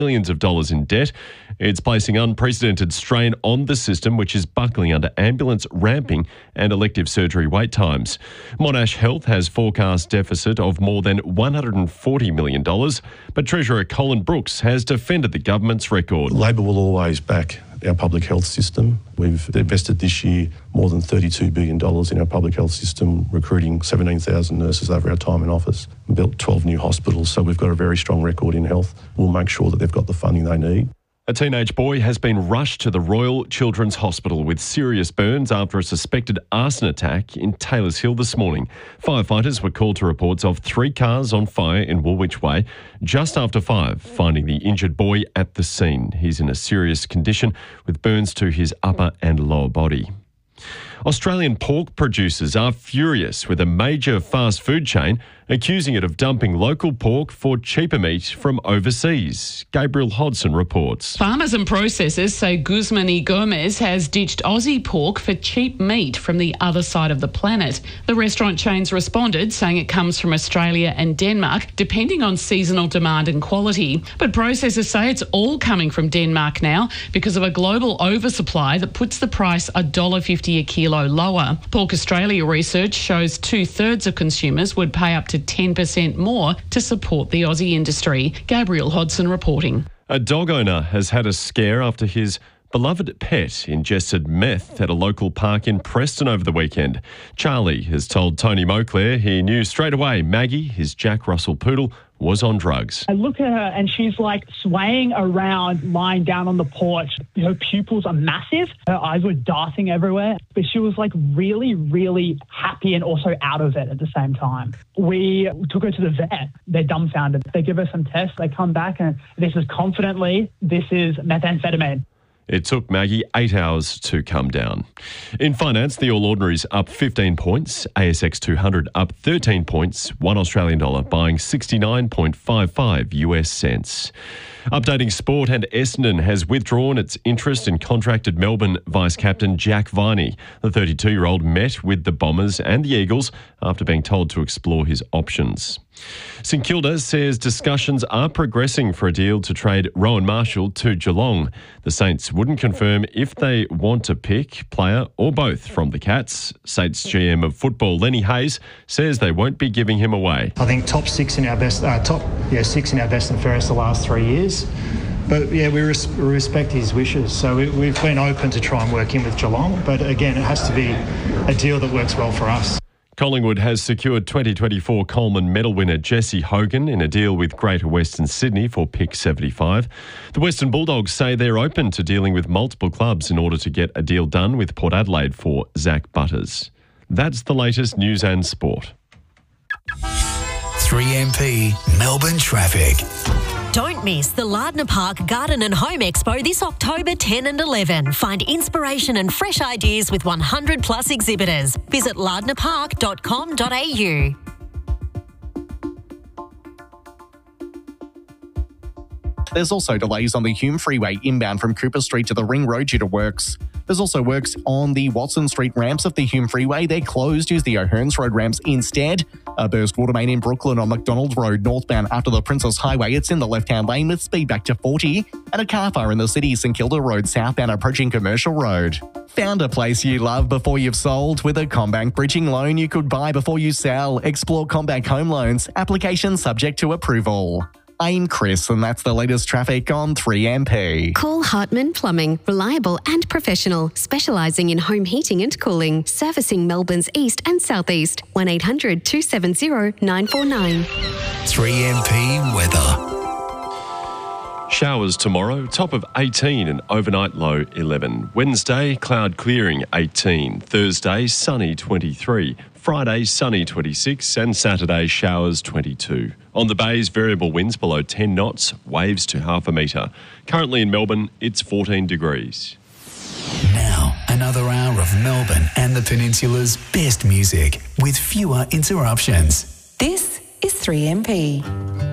millions of dollars in debt. It's placing unprecedented strain on the system, which is buckling under ambulance ramping and elective surgery wait times. Monash Health has forecast deficit of more than $140 million, but Treasurer Colin Brooks has defended the government's record. Labor will always back our public health system. We've invested this year more than $32 billion in our public health system, recruiting 17,000 nurses over our time in office, and built 12 new hospitals. So we've got a very strong record in health. We'll make sure that they've got the funding they need. A teenage boy has been rushed to the Royal Children's Hospital with serious burns after a suspected arson attack in Taylors Hill this morning. Firefighters were called to reports of 3 cars on fire in Woolwich Way just after 5, finding the injured boy at the scene. He's in a serious condition with burns to his upper and lower body. Australian pork producers are furious with a major fast food chain accusing it of dumping local pork for cheaper meat from overseas. Gabriel Hodson reports. Farmers and processors say Guzman y Gomez has ditched Aussie pork for cheap meat from the other side of the planet. The restaurant chains responded, saying it comes from Australia and Denmark, depending on seasonal demand and quality. But processors say it's all coming from Denmark now because of a global oversupply that puts the price $1.50 a kilo lower. Pork Australia research shows 2/3 of consumers would pay up to 10% more to support the Aussie industry. Gabriel Hodson reporting. A dog owner has had a scare after his beloved pet ingested meth at a local park in Preston over the weekend. Charlie has told Tony Moclair he knew straight away Maggie, his Jack Russell poodle, was on drugs. I look at her and she's like swaying around, lying down on the porch. Her pupils are massive. Her eyes were darting everywhere, but she was like really, really happy and also out of it at the same time. We took her to the vet. They're dumbfounded. They give her some tests. They come back and this is confidently, this is methamphetamine. It took Maggie 8 hours to come down. In finance, the All Ordinaries up 15 points, ASX 200 up 13 points, $1 Australian dollar buying 69.55 US cents. Updating sport, and Essendon has withdrawn its interest in contracted Melbourne vice-captain Jack Viney. The 32-year-old met with the Bombers and the Eagles after being told to explore his options. St Kilda says discussions are progressing for a deal to trade Rowan Marshall to Geelong. The Saints wouldn't confirm if they want to pick, player or both from the Cats. Saints GM of football Lenny Hayes says they won't be giving him away. I think top 6 in our best, 6 in our best and fairest the last 3 years. But yeah, we respect his wishes. So we've been open to try and work in with Geelong. But again, it has to be a deal that works well for us. Collingwood has secured 2024 Coleman medal winner Jesse Hogan in a deal with Greater Western Sydney for pick 75. The Western Bulldogs say they're open to dealing with multiple clubs in order to get a deal done with Port Adelaide for Zach Butters. That's the latest news and sport. 3MP Melbourne traffic. Don't miss the Lardner Park Garden and Home Expo this October 10 and 11. Find inspiration and fresh ideas with 100 plus exhibitors. Visit lardnerpark.com.au. There's also delays on the Hume Freeway inbound from Cooper Street to the Ring Road due to works. There's also works on the Watson Street ramps of the Hume Freeway. They're closed. Use the O'Hearns Road ramps instead. A burst water main in Brooklyn on McDonald Road northbound after the Princess Highway. It's in the left-hand lane with speed back to 40. And a car fire in the city, St Kilda Road southbound approaching Commercial Road. Found a place you love before you've sold with a CommBank bridging loan you could buy before you sell. Explore CommBank Home Loans. Application subject to approval. I'm Chris, and that's the latest traffic on 3MP. Call Hartman Plumbing, reliable and professional, specialising in home heating and cooling, servicing Melbourne's east and southeast. 1800 270 949. 3MP weather. Showers tomorrow, top of 18 and overnight low 11. Wednesday, cloud clearing 18. Thursday, sunny 23. Friday, sunny 26 and Saturday, showers 22. On the bays, variable winds below 10 knots, waves to half a metre. Currently in Melbourne, it's 14 degrees. Now, another hour of Melbourne and the Peninsula's best music with fewer interruptions. This is 3MP.